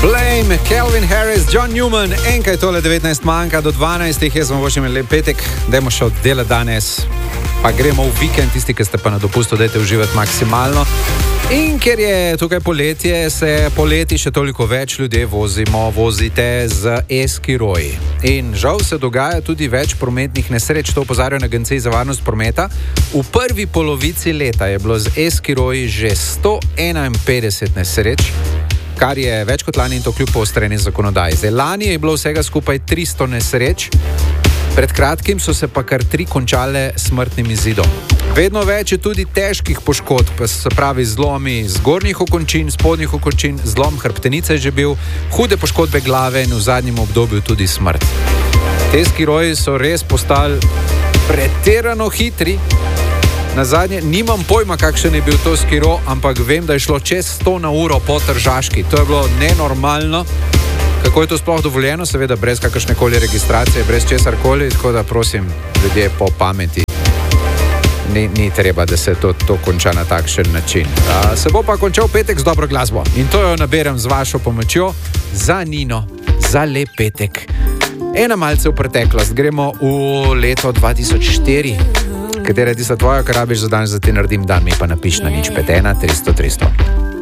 Blame, Calvin Harris, John Newman, enkaj tole 19 manjka do 12, jaz sem vošim lep petek, dajmo še oddelati danes, pa gremo v vikend, tisti, ki ste pa na dopustu, dajte uživati maksimalno. In ker je tukaj poletje, se poleti še toliko več ljudje vozite z e-skiroji. In žal se dogaja tudi več prometnih nesreč, to opozarjajo na Agenciji za varnost prometa. V prvi polovici leta je bilo z e-skiroji že 151 nesreč, kar je več kot lani in to kljub poostreni zakonodaji. Zdaj, lani je bilo vsega skupaj 300 nesreč, pred kratkim so se pa kar 3 končale smrtnim izidom. Vedno več je tudi težkih poškodb, se pravi zlomi zgornjih okončin, spodnjih okončin, zlom hrbtenice je že bil, hude poškodbe glave in v zadnjem obdobju tudi smrt. Te skiroji so res postali pretirano hitri. Na zadnje, nimam pojma, kakšen je bil to skiro, ampak vem, da je šlo čez 100 na uro po Tržaški. To je bilo nenormalno. Kako je to sploh dovoljeno? Seveda brez kakršnekoli registracije, brez česarkoli, tako da prosim, ljudje po pameti. Ni treba, da se to konča na takšen način. Se bo pa končal petek z dobro glasbo. In to jo naberem z vašo pomočjo za Nino, za lep petek. Ena malce v preteklost, gremo v leto 2004. Katera je tista tvoja, kar rabiš za danes, da ti naredim dan, mi pa napiš na 051 300 300.